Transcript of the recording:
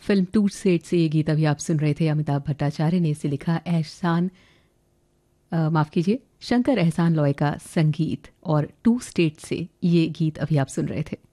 Film to state से ये गीत अभी आप सुन रहे थे। अमिताभ भट्टाचार्य ने इसे लिखा, माफ़ कीजिए, शंकर एहसान लॉय का संगीत, और टू स्टेट से ये गीत अभी आप सुन रहे थे।